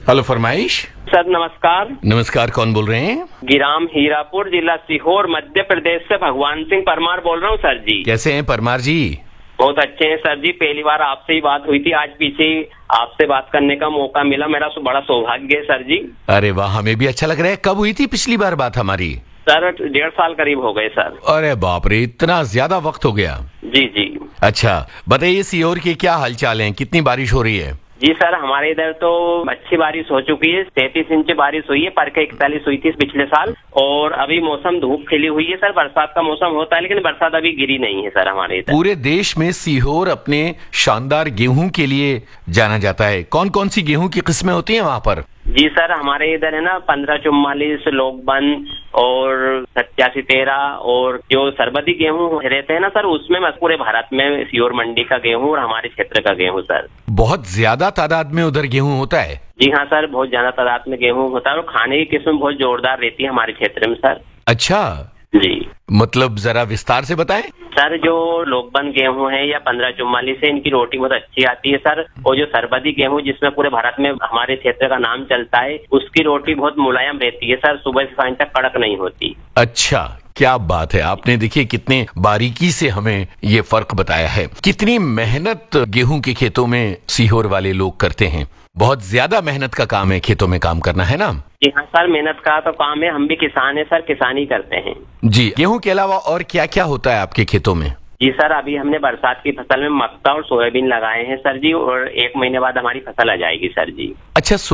Hello, फरमाइश। Sir नमस्कार। नमस्कार, कौन बोल रहे हैं? गिराम हीरापुर, जिला सीहोर, मध्य प्रदेश से भगवान सिंह परमार बोल रहा हूँ सर जी। कैसे हैं परमार जी? बहुत अच्छे हैं सर जी। पहली बार आपसे ही बात हुई थी, आज पीछे आपसे बात करने का मौका मिला, मेरा बड़ा सौभाग्य है सर जी। अरे वाह, हमें भी अच्छा लग रहा है। कब हुई थी पिछली बार बात हमारी? सर 1.5 साल करीब हो गए सर। अरे बाप रे, इतना ज्यादा वक्त हो गया। जी जी। अच्छा बताइए, सीहोर के क्या हालचाल हैं? कितनी बारिश हो रही है? जी सर, हमारे इधर तो अच्छी बारिश हो चुकी है। 33 इंच बारिश हुई है, पर के 41 हुई थी पिछले साल। और अभी मौसम धूप खिली हुई है सर, बरसात का मौसम होता है, लेकिन बरसात अभी गिरी नहीं है सर हमारे इधर। पूरे देश में सीहोर अपने शानदार गेहूं के लिए जाना जाता है। कौन कौन सी गेहूं की किस्में होती हैं वहाँ पर? जी सर, हमारे इधर है ना 1544, लोकबन और 8713 और जो सरबती गेहूं रहते हैं ना सर, उसमें पूरे भारत में सीहोर मंडी का गेहूं और हमारे क्षेत्र का गेहूं सर। बहुत ज्यादा तादाद में उधर गेहूं होता है? जी हाँ सर, बहुत ज्यादा तादाद में गेहूं होता है और खाने की किस्म बहुत जोरदार रहती है हमारे क्षेत्र में सर। अच्छा जी, मतलब जरा विस्तार से बताएं। सर जो लोकबन गेहूं है या 1544 है, इनकी रोटी बहुत अच्छी आती है सर। और जो सरबती गेहूं जिसमें पूरे भारत में हमारे क्षेत्र का नाम चलता है, उसकी रोटी बहुत मुलायम रहती है सर, सुबह से सांझ तक कड़क नहीं होती। अच्छा, क्या बात है। आपने देखिए कितने बारीकी से हमें ये फर्क बताया है। कितनी मेहनत गेहूं के खेतों में सीहोर वाले लोग करते हैं। बहुत ज्यादा मेहनत का काम है खेतों में काम करना, है ना? जी हाँ सर, मेहनत का तो काम है। हम भी किसान है सर, किसानी करते हैं। जी, गेहूं के अलावा और क्या क्या होता है आपके खेतों में? जी सर, अभी हमने बरसात की फसल में मक्का और सोयाबीन लगाए हैं सर जी, और 1 महीने बाद हमारी फसल आ जाएगी सर जी। अच्छा,